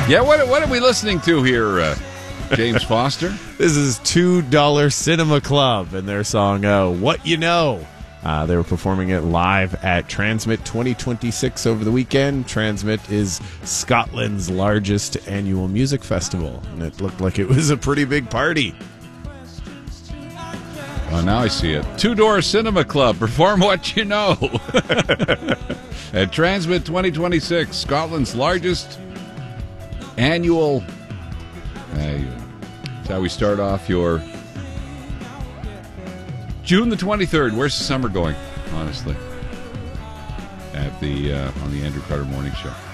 Yeah, what are we listening to here, James Foster? This is $2 Cinema Club and their song, What You Know. They were performing it live at Transmit 2026 over the weekend. Transmit is Scotland's largest annual music festival, and it looked like it was a pretty big party. Oh, now I see it. Two Door Cinema Club, perform What You Know. At Transmit 2026, Scotland's largest annual... that's how we start off your... June the 23rd. Where's the summer going, honestly? At the on the Andrew Carter Morning Show.